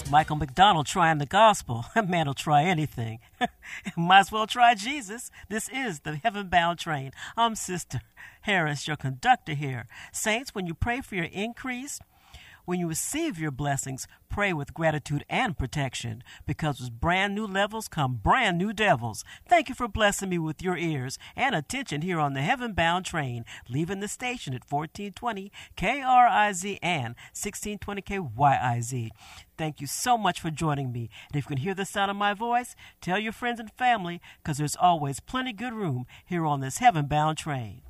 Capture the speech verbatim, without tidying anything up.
Michael McDonald trying the gospel. Man will try anything. Might as well try Jesus. This is the heaven-bound train. I'm Sister Harris, your conductor here. Saints, when you pray for your increase, when you receive your blessings, pray with gratitude and protection, because with brand new levels come brand new devils. Thank you for blessing me with your ears and attention here on the heaven-bound train, leaving the station at fourteen twenty K R I Z and sixteen twenty K Y I Z. Thank you so much for joining me. And if you can hear the sound of my voice, tell your friends and family, because there's always plenty good room here on this heaven-bound train.